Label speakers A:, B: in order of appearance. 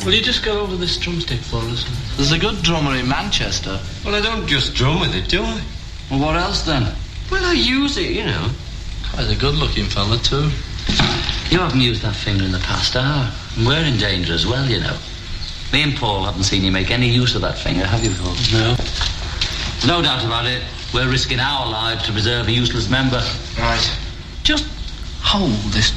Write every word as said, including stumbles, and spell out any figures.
A: Will you just go over this drumstick for us?
B: There's a good drummer in Manchester.
C: Well, I don't just drum with it, do I?
D: Well, what else then?
C: Well, I use it, you know.
B: Quite a good-looking fella, too.
D: You haven't used that finger in the past hour. And we're in danger as well, you know. Me and Paul haven't seen you make any use of that finger, have you, Paul?
A: No.
D: No doubt about it. We're risking our lives to preserve a useless member.
C: Right.
B: Just hold this